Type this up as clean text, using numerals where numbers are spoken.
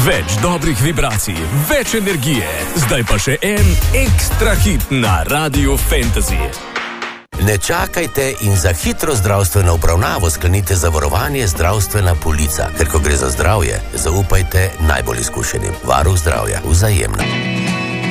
Več dobrih vibracij, več energije. Zdaj pa še en ekstra hit na Radiu Fantasy. Ne čakajte in za hitro zdravstveno obravnavo sklenite zavarovanje Zdravstvena polica, ker ko gre za zdravje, zaupajte najbolj izkušenim. Varuh zdravja, Vzajemna.